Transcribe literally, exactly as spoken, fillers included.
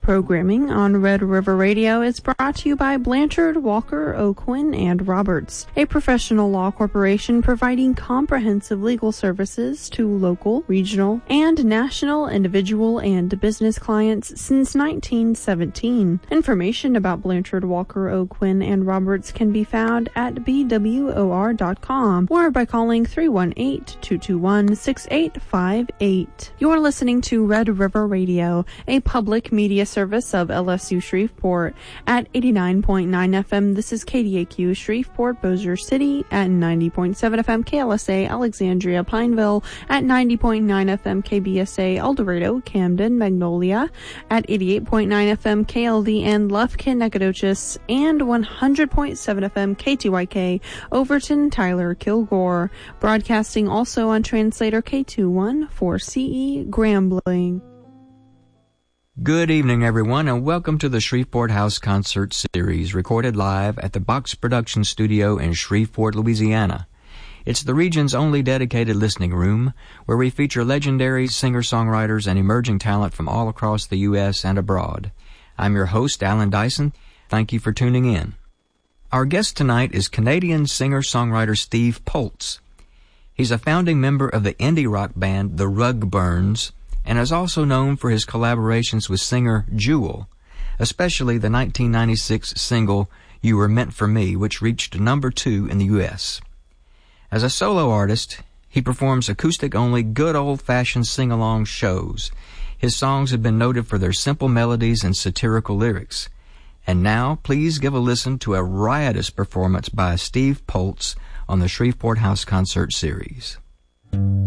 Programming on Red River Radio is brought to you by Blanchard, Walker, O'Quinn, and Roberts, a professional law corporation providing comprehensive legal services to local, regional, and national individual and business clients since nineteen seventeen. Information about Blanchard, Walker, O'Quinn, and Roberts can be found at b w o r dot com or by calling three one eight, two two one, six eight five eight. You're listening to Red River Radio, a public media service of L S U Shreveport. At eighty-nine point nine F M, this is K D A Q Shreveport, Bossier City. At ninety point seven F M, K L S A Alexandria, Pineville. At ninety point nine F M, K B S A El Dorado, Camden, Magnolia. At eighty-eight point nine F M, K L D N Lufkin, Nacogdoches. And one hundred point seven F M, K T Y K Overton, Tyler, Kilgore. Broadcasting also on translator K two one four C E Grambling. Good evening, everyone, and welcome to the Shreveport House Concert Series, recorded live at the Box Production Studio in Shreveport, Louisiana. It's the region's only dedicated listening room, where we feature legendary singer-songwriters and emerging talent from all across the U S and abroad. I'm your host, Alan Dyson. Thank you for tuning in. Our guest tonight is Canadian singer-songwriter Steve Poltz. He's a founding member of the indie rock band The Rugburns, and is also known for his collaborations with singer Jewel, especially the nineteen ninety-six single You Were Meant for Me, which reached number two in the U S. As a solo artist, he performs acoustic-only good old-fashioned sing-along shows. His songs have been noted for their simple melodies and satirical lyrics. And now, please give a listen to a riotous performance by Steve Poltz on the Shreveport House Concert Series.